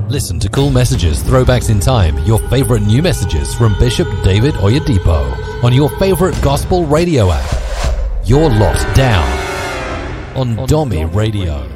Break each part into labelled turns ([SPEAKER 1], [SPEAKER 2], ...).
[SPEAKER 1] Listen to cool messages, throwbacks in time, your favorite new messages from Bishop David Oyedepo on your favorite gospel radio app. You're locked down on Domi Radio.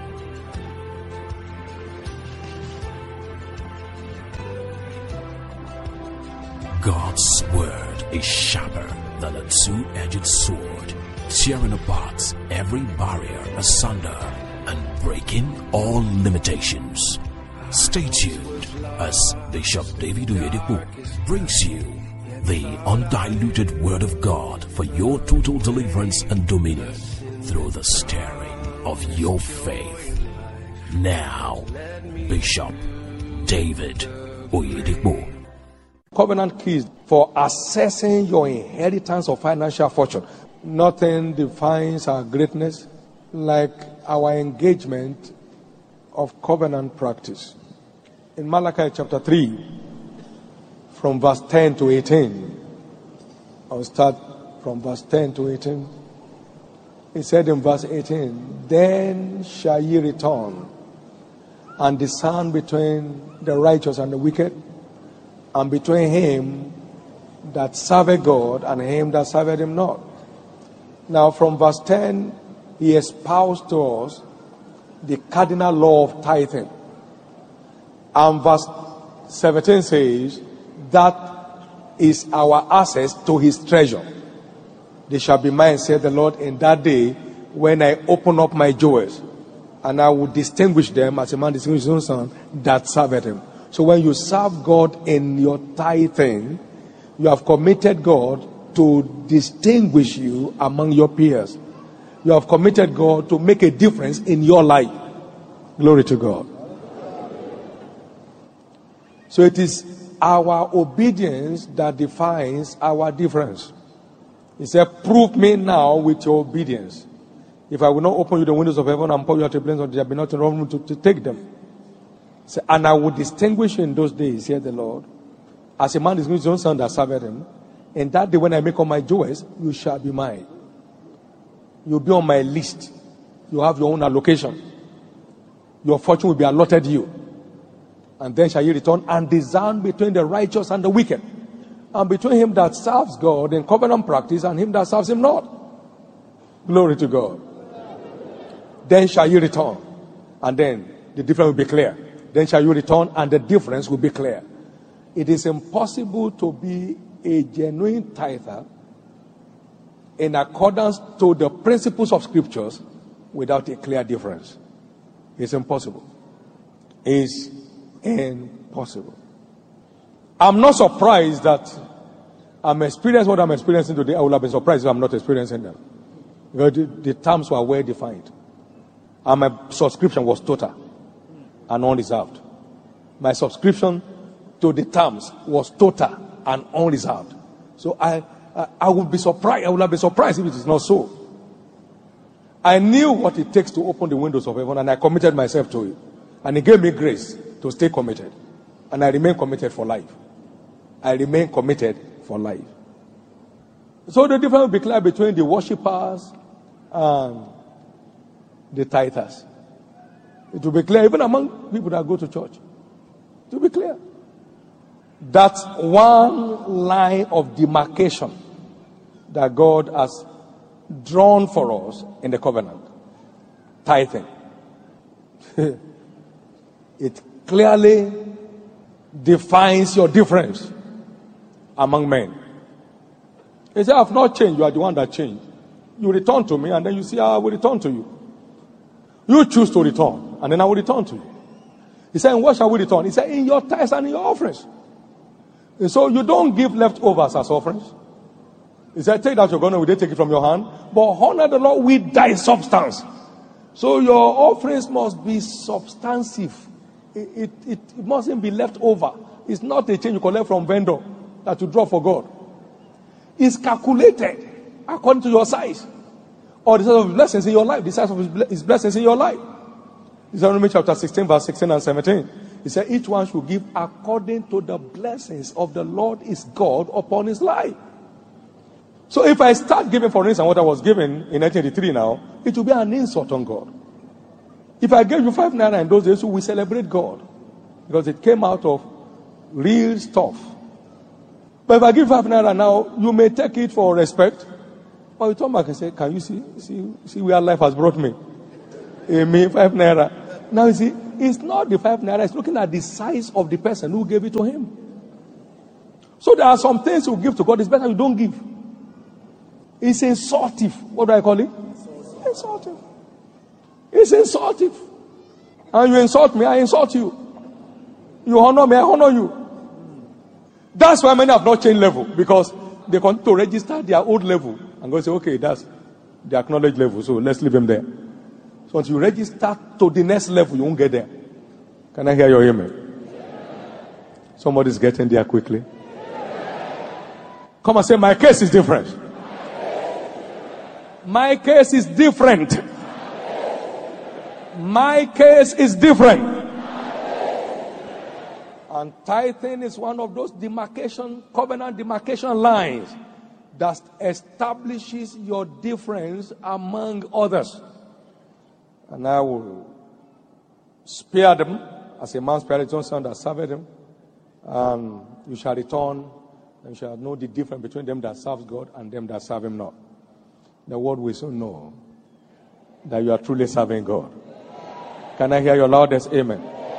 [SPEAKER 2] God's word is sharper than a two-edged sword, tearing apart every barrier asunder and breaking all limitations. Stay tuned as Bishop David Oyedepo brings you the undiluted word of God for your total deliverance and dominion through the stirring of your faith. Now, Bishop David Oyedepo.
[SPEAKER 3] Covenant keys for accessing your inheritance of financial fortune. Nothing defines our greatness like our engagement of covenant practice. In Malachi chapter 3, from verse 10 to 18, I'll start from verse 10 to 18. He said in verse 18, "Then shall ye return and discern between the righteous and the wicked, and between him that serveth God and him that serveth him not." Now from verse 10, he espoused to us the cardinal law of tithing. And verse 17 says, that is our access to his treasure. "They shall be mine, said the Lord, in that day when I open up my jewels, and I will distinguish them as a man distinguishes his own son that serveth him." So when you serve God in your tithing, you have committed God to distinguish you among your peers. You have committed God to make a difference in your life. Glory to God. So it is our obedience that defines our difference. He said, "Prove me now with your obedience. If I will not open you the windows of heaven and pour you out a blessing, there be nothing wrong to take them. So, and I will distinguish you in those days, said the Lord, as a man distinguishes his own son that serveth him. In that day when I make all my jewels, you shall be mine. You'll be on my list. You have your own allocation. Your fortune will be allotted you. And then shall you return and discern between the righteous and the wicked, and between him that serves God in covenant practice and him that serves him not." Glory to God. "Then shall you return." And then the difference will be clear. Then shall you return and the difference will be clear. It is impossible to be a genuine tither in accordance to the principles of scriptures without a clear difference. It's impossible. It's impossible. I'm not surprised that I'm experiencing what I'm experiencing today. I would have been surprised if I'm not experiencing them. Because the terms were well defined. And my subscription was total and unreserved. My subscription to the terms was total and unreserved. So I would be surprised. I would have been surprised if it is not so. I knew what it takes to open the windows of heaven, and I committed myself to it. And he gave me grace to stay committed. And I remain committed for life. I remain committed for life. So the difference will be clear between the worshippers and the tithers. It will be clear even among people that go to church. It will be clear. That's one line of demarcation that God has drawn for us in the covenant. Tithing. It clearly defines your difference among men. He said, "I have not changed. You are the one that changed. You return to me, and then you see, I will return to you. You choose to return, and then I will return to you." He said, "And what shall we return?" He said, "In your tithes and in your offerings." And so you don't give leftovers as offerings. He said, "Take that you're going to, we did take it from your hand, but honor the Lord with thy substance." So your offerings must be substantive. It mustn't be left over. It's not a change you collect from vendor that you draw for God. It's calculated according to your size, or the size of his blessings in your life, the size of his blessings in your life. Deuteronomy chapter 16, verse 16 and 17. He said, "Each one should give according to the blessings of the Lord his God upon his life." So if I start giving, for instance, what I was given in 1983 now, it will be an insult on God. If I gave you 5 naira in those days, we celebrate God. because it came out of real stuff. But if I give 5 naira now, you may take it for respect. But you turn back and say, can you see where life has brought me? Me, 5 naira. Now you see, it's not the 5 naira, it's looking at the size of the person who gave it to him. So there are some things you give to God, it's better you don't give. It's insultive. What do I call it? Insultive. It's insultive. And you insult me, I insult you. You honor me, I honor you. That's why many have not changed level, because they continue to register their old level and go say, okay, that's the acknowledged level, so let's leave him there. So until you register to the next level, you won't get there. Can I hear your amen? Somebody's getting there quickly. Come and say, my case is different. My case is different. My case is different. And tithing is one of those covenant demarcation lines that establishes your difference among others. And I will spare them as a man spared his own son that served him. And you shall return, and you shall know the difference between them that serve God and them that serve him not. The world will soon know that you are truly serving God. Can I hear your loudest amen?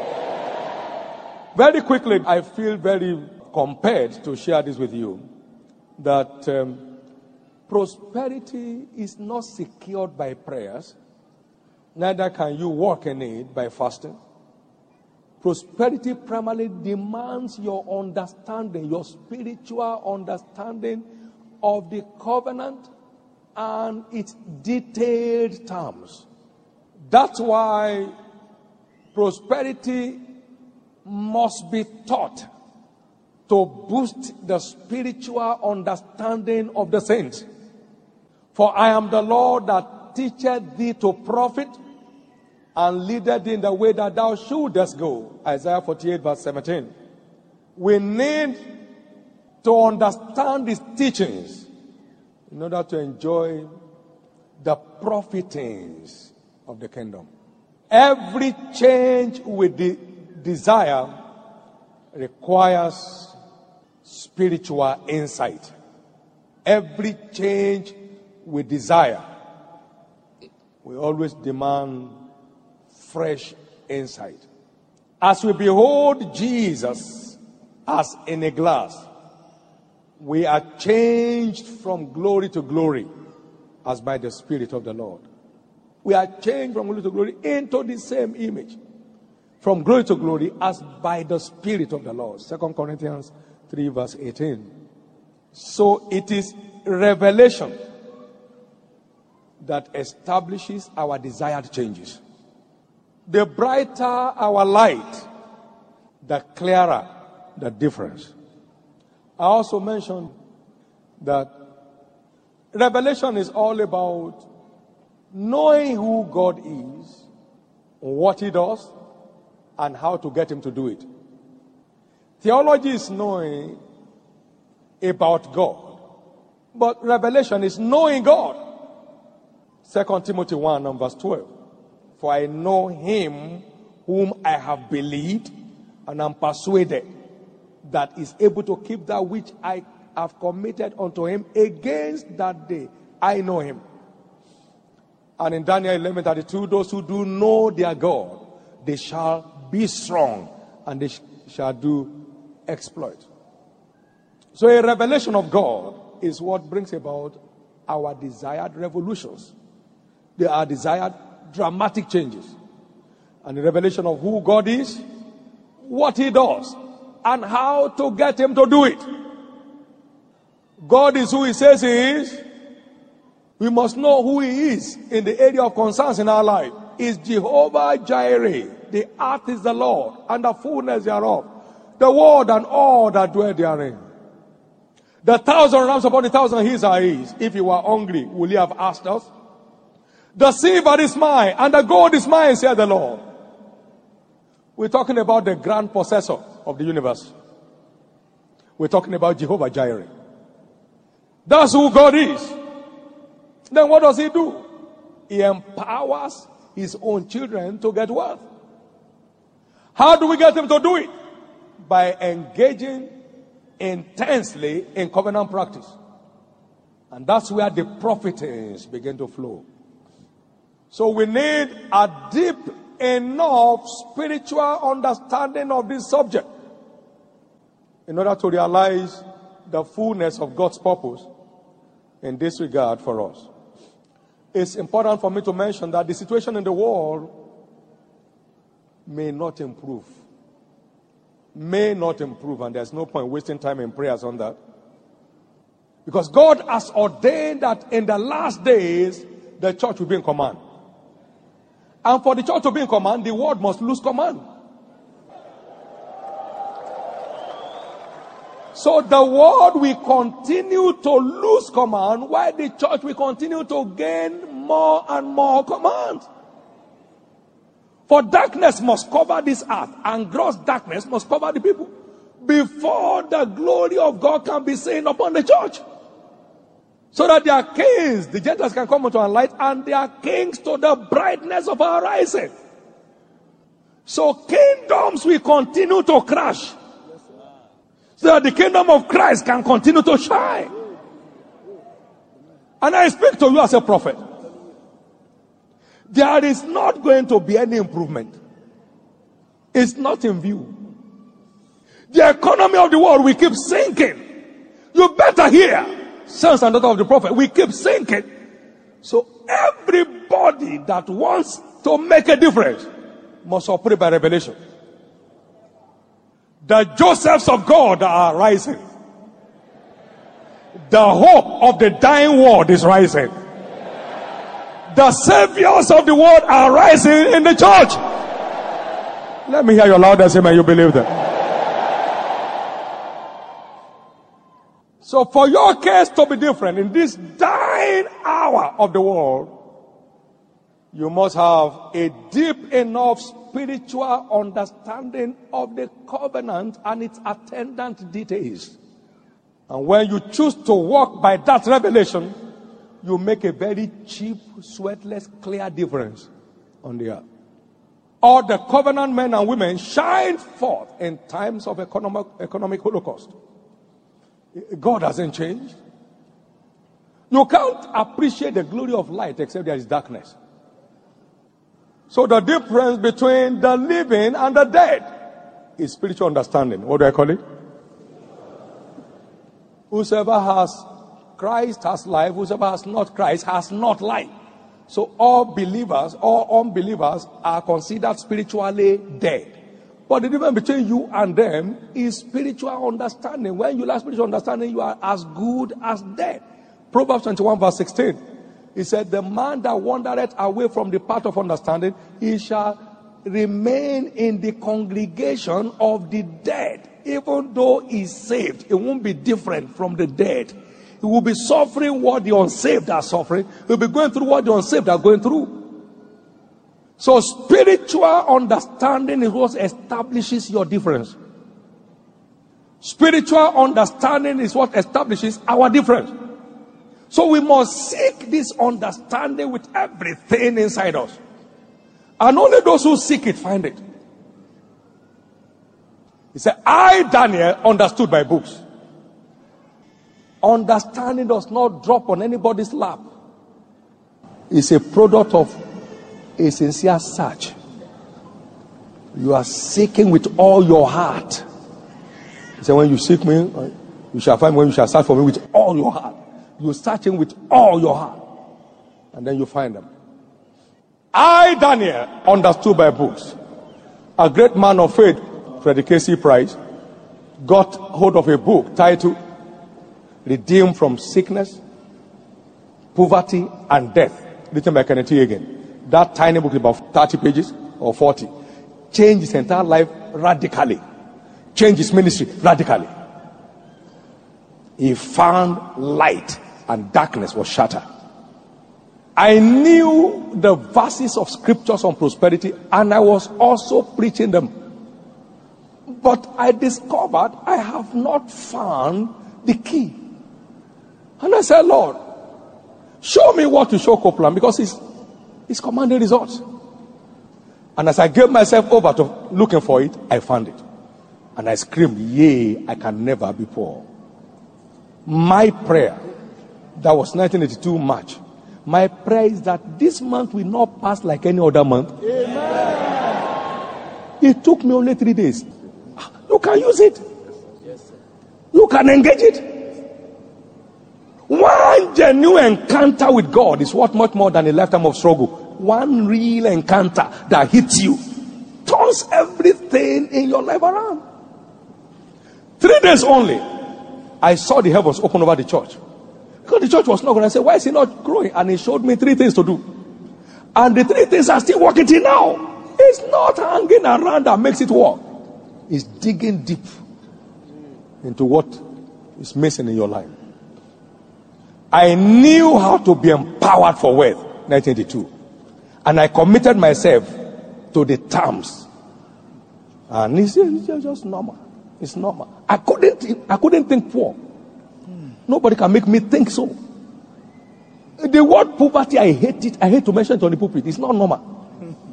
[SPEAKER 3] Very quickly, I feel very compelled to share this with you, that prosperity is not secured by prayers, neither can you walk in it by fasting. Prosperity primarily demands your understanding, your spiritual understanding of the covenant and its detailed terms. That's why prosperity must be taught to boost the spiritual understanding of the saints. For I am the Lord that teacheth thee to profit and leadeth thee in the way that thou shouldest go. Isaiah 48 verse 17. We need to understand these teachings in order to enjoy the profitings of the kingdom. Every change with the desire requires spiritual insight. Every change with desire will always demand fresh insight. As we behold Jesus as in a glass, we are changed from glory to glory as by the Spirit of the Lord. We are changed from glory to glory into the same image, from glory to glory as by the Spirit of the Lord. 2 Corinthians 3 verse 18. So it is revelation that establishes our desired changes. The brighter our light, the clearer the difference. I also mentioned that revelation is all about knowing who God is, what he does, and how to get him to do it. Theology is knowing about God, but revelation is knowing God. 2 Timothy 1 and verse 12. For I know him whom I have believed, and am persuaded that is able to keep that which I have committed unto him against that day. I know him. And in Daniel 11:32, those who do know their God, they shall be strong, and they shall do exploit. So a revelation of God is what brings about our desired revolutions. They are desired dramatic changes. And the revelation of who God is, what he does, and how to get him to do it. God is who he says he is. We must know who he is in the area of concerns in our life. Is Jehovah Jireh. The earth is the Lord, and the fullness thereof, the world and all that dwell therein. The 1,000 rams upon 1,000 hills are his. If he were hungry, would he have asked us? The silver is mine, and the gold is mine, said the Lord. We're talking about the grand possessor of the universe. We're talking about Jehovah Jireh. That's who God is. Then what does he do? He empowers his own children to get wealth. How do we get him to do it? By engaging intensely in covenant practice. And that's where the profitings begin to flow. So we need a deep enough spiritual understanding of this subject in order to realize the fullness of God's purpose in this regard for us. It's important for me to mention that the situation in the world may not improve. May not improve, and there's no point wasting time in prayers on that. Because God has ordained that in the last days, the church will be in command. And for the church to be in command, the world must lose command. So the world will continue to lose command while the church will continue to gain more and more command. For darkness must cover this earth, and gross darkness must cover the people before the glory of God can be seen upon the church. So that their kings, the Gentiles, can come unto our light, and their kings to the brightness of our rising. So kingdoms will continue to crash, so that the kingdom of Christ can continue to shine. And I speak to you as a prophet. There is not going to be any improvement. It's not in view. The economy of the world will keep sinking. You better hear, sons and daughters of the prophet, we keep sinking. So everybody that wants to make a difference must operate by revelation. The Josephs of God are rising. The hope of the dying world is rising. The saviors of the world are rising in the church. Let me hear your loudest amen. You believe that? So for your case to be different in this dying hour of the world, you must have a deep enough spiritual understanding of the covenant and its attendant details. And when you choose to walk by that revelation, you make a very cheap, sweatless, clear difference on the earth. All the covenant men and women shine forth in times of economic holocaust. God hasn't changed. You can't appreciate the glory of light except there is darkness. So the difference between the living and the dead is spiritual understanding. What do I call it? Whosoever has Christ has life. Whosoever has not Christ has not life. So all believers, all unbelievers are considered spiritually dead. But the difference between you and them is spiritual understanding. When you lack spiritual understanding, you are as good as dead. Proverbs 21 verse 16. He said, the man that wandereth away from the path of understanding, he shall remain in the congregation of the dead. Even though he's saved, it won't be different from the dead. He will be suffering what the unsaved are suffering. He will be going through what the unsaved are going through. So spiritual understanding is what establishes your difference. Spiritual understanding is what establishes our difference. So we must seek this understanding with everything inside us. And only those who seek it find it. He said, I, Daniel, understood by books. Understanding does not drop on anybody's lap. It's a product of a sincere search. You are seeking with all your heart. He said, when you seek me, you shall find me. When you shall search for me with all your heart. You're searching with all your heart. And then you find them. I, Daniel, understood by books. A great man of faith, Frederick K.C. Price, got hold of a book titled Redeemed from Sickness, Poverty, and Death, written by Kenneth Hagin. That tiny book is about 30 pages or 40. Changed his entire life radically. Changed his ministry radically. He found light and darkness was shattered. I knew the verses of scriptures on prosperity and I was also preaching them. But I discovered I have not found the key. And I said, Lord, show me what to show Copeland, because he's commanding results. And as I gave myself over to looking for it, I found it. And I screamed, yea, I can never be poor. My prayer, that was 1982 March. My prayer is that this month will not pass like any other month. Amen. It took me only 3 days. You can use it. You can engage it. One genuine encounter with God is worth much more than a lifetime of struggle. One real encounter that hits you turns everything in your life around. 3 days only, I saw the heavens open over the church. Because the church was not going. I said, why is it not growing? And he showed me 3 things to do. And the 3 things are still working till now. It's not hanging around that makes it work. It's digging deep into what is missing in your life. I knew how to be empowered for wealth, 1982. And I committed myself to the terms. And it's just normal. It's normal. I couldn't think poor. Nobody can make me think so. The word poverty, I hate it. I hate to mention it on the pulpit. It's not normal.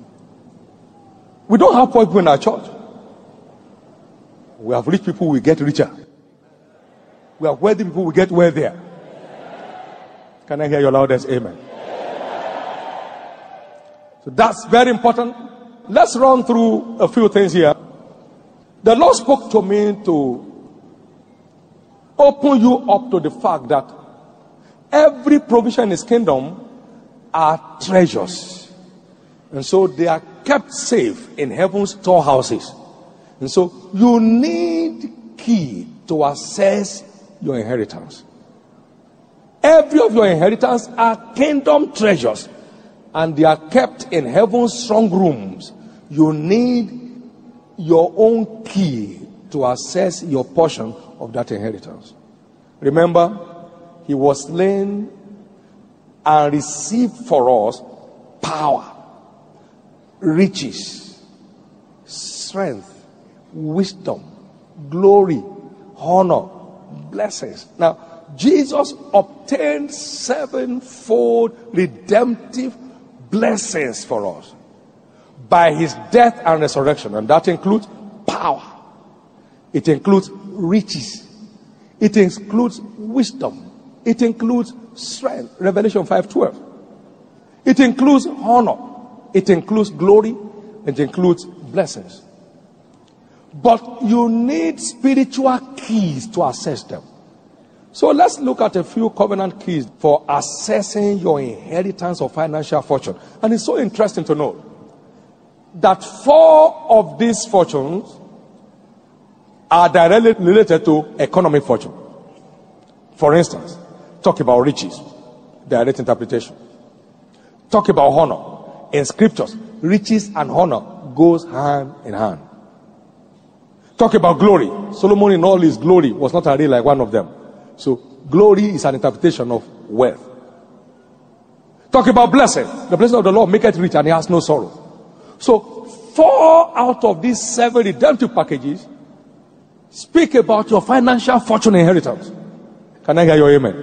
[SPEAKER 3] We don't have poor people in our church. We have rich people, we get richer. We have wealthy people, we get wealthier. Can I hear your loudest amen? So that's very important. Let's run through a few things here. The Lord spoke to me to open you up to the fact that every provision in his kingdom are treasures. And so they are kept safe in heaven's storehouses. And so you need key to access your inheritance. Every of your inheritance are kingdom treasures, and they are kept in heaven's strong rooms. You need your own key to access your portion of that inheritance. Remember, he was slain and received for us power, riches, strength, wisdom, glory, honor, blessings. Now, Jesus obtained 7-fold redemptive blessings for us by his death and resurrection. And that includes power. It includes riches. It includes wisdom. It includes strength. Revelation 5:12. It includes honor. It includes glory. It includes blessings. But you need spiritual keys to access them. So let's look at a few covenant keys for accessing your inheritance of financial fortune. And it's so interesting to know that 4 of these fortunes are directly related to economic fortune. For instance, talk about riches, direct interpretation. Talk about honor. In scriptures, riches and honor goes hand in hand. Talk about glory. Solomon in all his glory was not arrayed like one of them. So glory is an interpretation of wealth. Talk about blessing. The blessing of the Lord maketh rich and he has no sorrow. So 4 out of these 7 redemptive packages speak about your financial fortune inheritance. Can I hear your amen?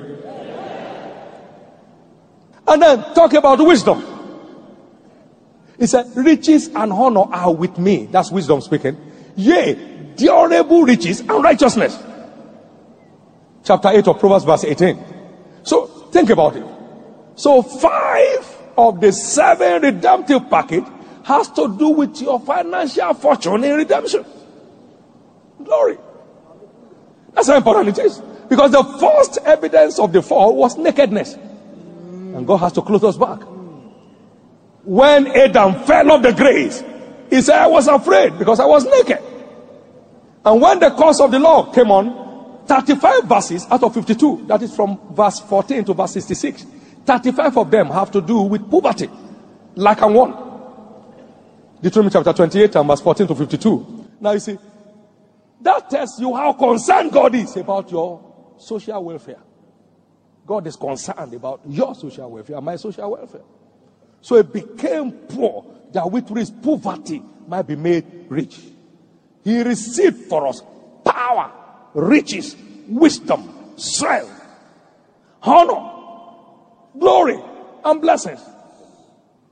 [SPEAKER 3] And then talk about wisdom. It said, riches and honor are with me. That's wisdom speaking. Yea, durable riches and righteousness. Chapter 8 of Proverbs verse 18. So think about it. So 5 of the 7 redemptive package has to do with your financial fortune in redemption. Glory. That's how important it is. Because the first evidence of the fall was nakedness. And God has to clothe us back. When Adam fell off the grace, he said, I was afraid because I was naked. And when the curse of the law came on, 35 verses out of 52, that is from verse 14 to verse 66, 35 of them have to do with poverty, lack and want. Deuteronomy chapter 28 and verse 14 to 52. Now you see, that tells you how concerned God is about your social welfare. God is concerned about your social welfare and my social welfare. So it became poor that with his poverty might be made rich. He received for us power, riches, wisdom, strength, honor, glory, and blessings.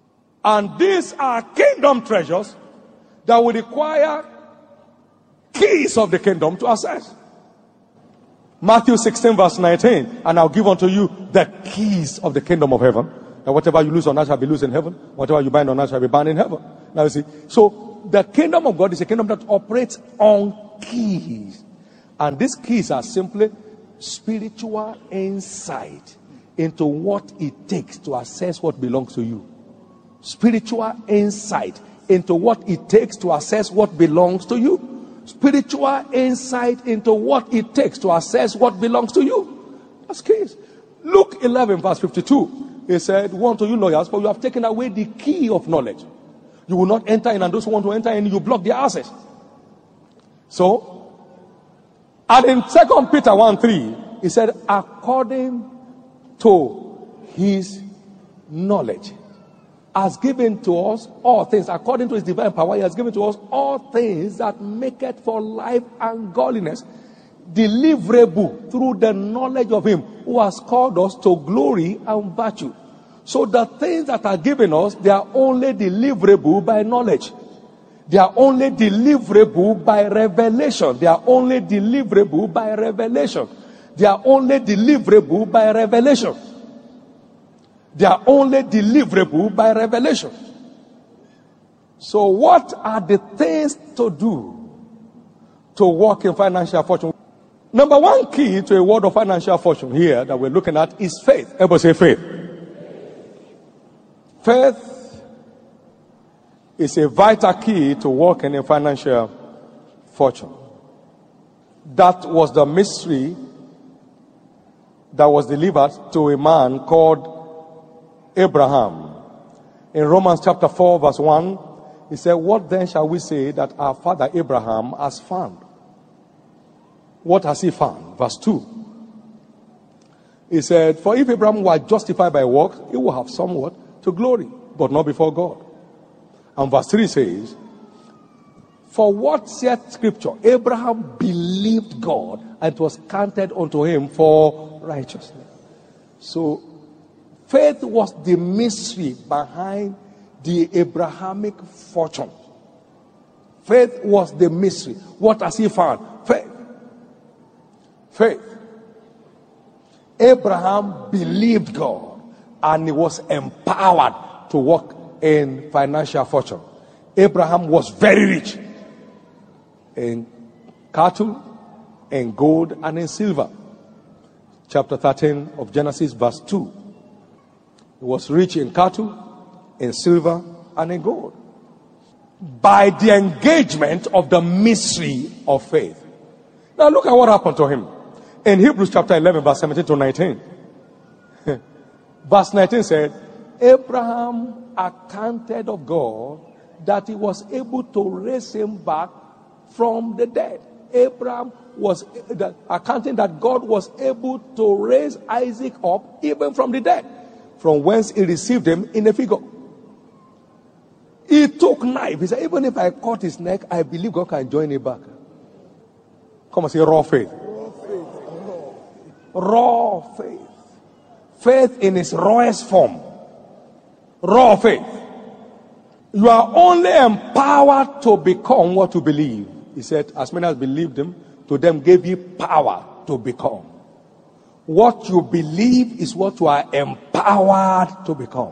[SPEAKER 3] And these are kingdom treasures that will require keys of the kingdom to access. Matthew 16 verse 19, and I'll give unto you the keys of the kingdom of heaven. And whatever you lose on earth shall be loosed in heaven. Whatever you bind on earth shall be bound in heaven. Now you see, so the kingdom of God is a kingdom that operates on keys. And these keys are simply spiritual insight into what it takes to access what belongs to you. Spiritual insight into what it takes to access what belongs to you. Spiritual insight into what it takes to access what belongs to you. That's keys. Luke 11 verse 52. He said, woe unto you lawyers, for you have taken away the key of knowledge. You will not enter in, and those who want to enter in, you block their access. So, and in 2 Peter 1:3, he said, according to his knowledge, has given to us all things, according to his divine power, he has given to us all things that make it for life and godliness, deliverable through the knowledge of him who has called us to glory and virtue. So the things that are given us, they are only deliverable by knowledge. They are only deliverable by revelation. They are only deliverable by revelation. They are only deliverable by revelation. They are only deliverable by revelation. So what are the things to do to walk in financial fortune? Number one key to a world of financial fortune here that we're looking at is faith. Everybody say faith. Faith is a vital key to walking in financial fortune. That was the mystery that was delivered to a man called Abraham. In Romans chapter 4 verse 1, he said, what then shall we say that our father Abraham has found? What has he found? Verse 2. He said, for if Abraham were justified by works, he will have somewhat to glory, but not before God. And verse 3 says, for what saith scripture? Abraham believed God, and it was counted unto him for righteousness. So faith was the mystery behind the Abrahamic fortune. Faith was the mystery. What has he found? Faith. Faith. Abraham believed God, and he was empowered to walk in financial fortune. Abraham was very rich in cattle, in gold, and in silver. Chapter 13 of Genesis verse 2. He was rich in cattle, in silver, and in gold. By the engagement of the mystery of faith. Now look at what happened to him. In Hebrews chapter 11 verse 17 to 19. Verse 19 said, Abraham accounted of God that he was able to raise him back from the dead. Abraham was accounting that God was able to raise Isaac up even from the dead, from whence he received him in a figure. He took knife. He said, even if I cut his neck, I believe God can join it back. Come and say raw faith. Raw faith. Faith in its rawest form. Raw faith. You are only empowered to become what you believe. He said, as many as believed him, to them gave you power to become. What you believe is what you are empowered to become.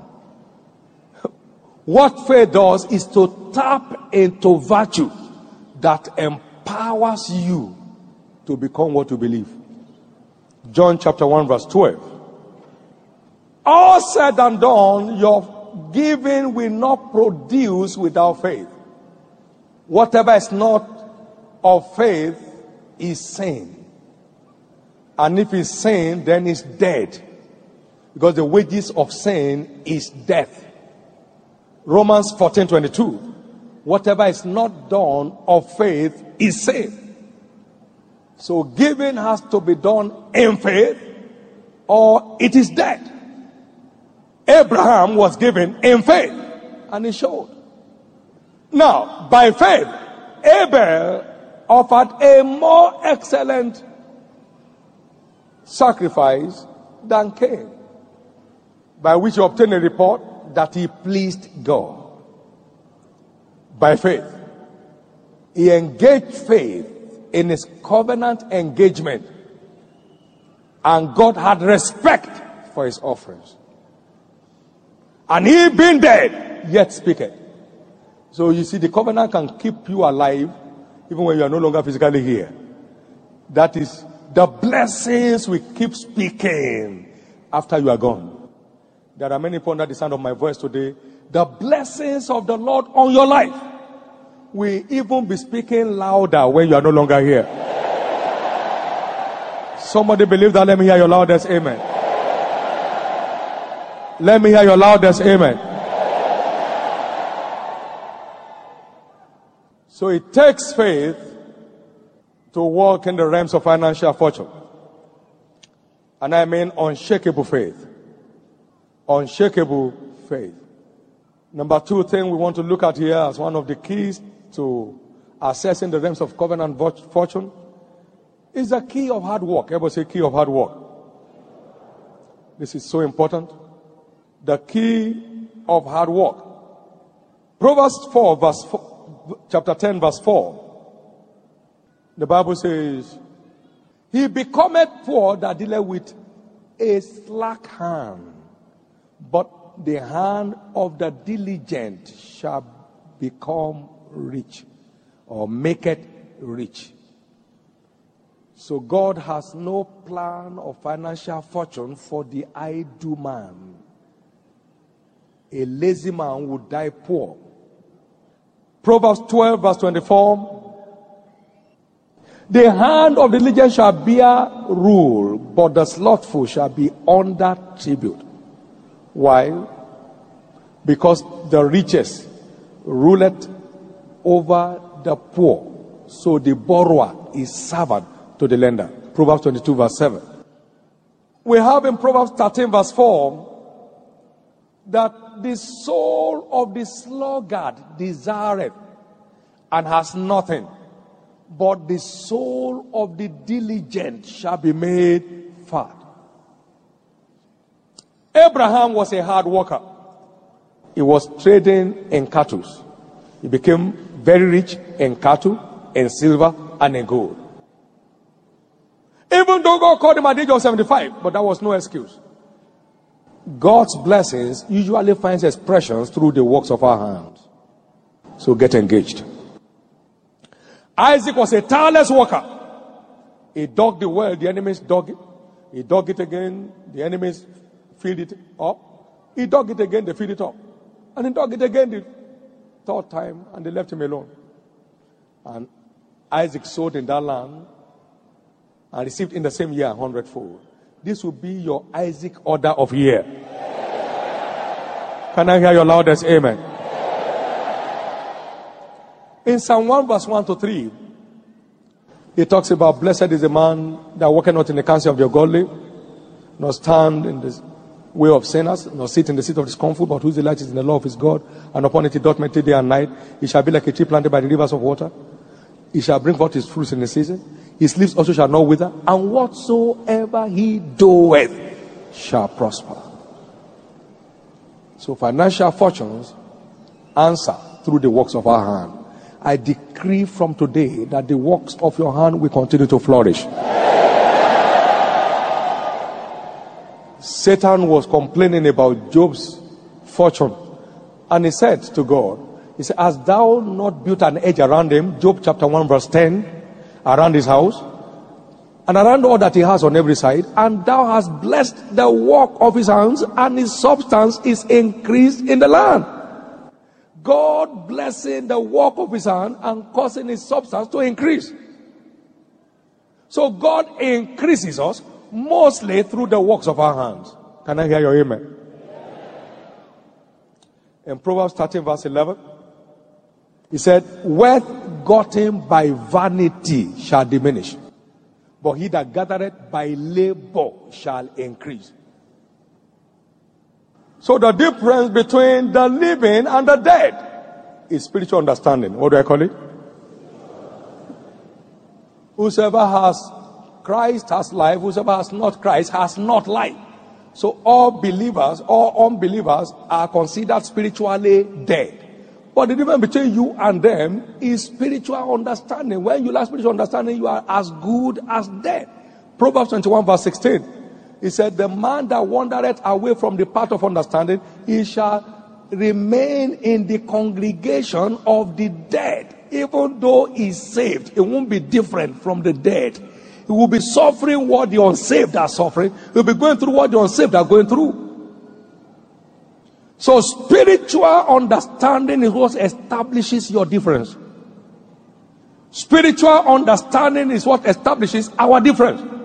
[SPEAKER 3] What faith does is to tap into virtue that empowers you to become what you believe. John chapter 1 verse 12. All said and done, your giving will not produce without faith. Whatever is not of faith is sin. And if it's sin, then it's dead. Because the wages of sin is death. Romans 14:22. Whatever is not done of faith is sin. So giving has to be done in faith, or it is dead. Abraham was given in faith, and he showed. Now, by faith, Abel offered a more excellent sacrifice than Cain, by which he obtained a report that he pleased God by faith. He engaged faith in his covenant engagement, and God had respect for his offerings. And he being dead, yet speaketh. So you see, the covenant can keep you alive even when you are no longer physically here. That is, the blessings will keep speaking after you are gone. There are many people under the sound of my voice today. The blessings of the Lord on your life will even be speaking louder when you are no longer here. Somebody believe that? Let me hear your loudest amen. Let me hear your loudest amen. So it takes faith to walk in the realms of financial fortune. And I mean unshakable faith. Unshakable faith. Number two thing we want to look at here as one of the keys to accessing the realms of covenant fortune is the key of hard work. Everybody say key of hard work. This is so important. The key of hard work. Proverbs 4, chapter 10, verse 4. The Bible says, he becometh poor that dealeth with a slack hand, but the hand of the diligent shall become rich, or make it rich. So God has no plan of financial fortune for the idle man. A lazy man would die poor. Proverbs 12, verse 24. The hand of the diligent shall bear rule, but the slothful shall be under tribute. Why? Because the richest ruleth over the poor, so the borrower is servant to the lender. Proverbs 22, verse 7. We have in Proverbs 13, verse 4, that the soul of the sluggard desireth and has nothing, but the soul of the diligent shall be made fat. Abraham was a hard worker. He was trading in cattle. He became very rich in cattle, in silver, and in gold. Even though God called him at the age of 75, but that was no excuse. God's blessings usually finds expressions through the works of our hands. So get engaged. Isaac was a tireless worker. He dug the well, the enemies dug it. He dug it again, the enemies filled it up. He dug it again, they filled it up. And he dug it again the third time, and they left him alone. And Isaac sowed in that land and received in the same year 100-fold. This will be your Isaac order of year. Can I hear your loudest amen? In Psalm 1, verse 1 to 3, it talks about, blessed is the man that walketh not in the counsel of the ungodly, nor stand in the way of sinners, nor sit in the seat of discomfort, but whose delight is in the law of his God, and upon it he doth meditate day and night. He shall be like a tree planted by the rivers of water. He shall bring forth his fruits in the season. His leaves also shall not wither, and whatsoever he doeth shall prosper. So financial fortunes answer through the works of our hand. I decree from today that the works of your hand will continue to flourish. Satan was complaining about Job's fortune, and he said to God, he said, hast thou not built an edge around him? Job chapter 1 verse 10, around his house, and around all that he has on every side, and thou hast blessed the work of his hands, and his substance is increased in the land. God blessing the work of his hand and causing his substance to increase. So God increases us mostly through the works of our hands. Can I hear your amen? In Proverbs 13 verse 11, he said, wealth gotten by vanity shall diminish, but he that gathereth by labor shall increase. So the difference between the living and the dead is spiritual understanding. What do I call it? Whosoever has Christ has life. Whosoever has not Christ has not life. So all believers, all unbelievers are considered spiritually dead. But the difference between you and them is spiritual understanding. When you lack spiritual understanding, you are as good as dead. Proverbs 21 verse 16. He said, the man that wandereth away from the path of understanding, he shall remain in the congregation of the dead. Even though he's saved, it won't be different from the dead. He will be suffering what the unsaved are suffering. He will be going through what the unsaved are going through. So spiritual understanding is what establishes your difference. Spiritual understanding is what establishes our difference.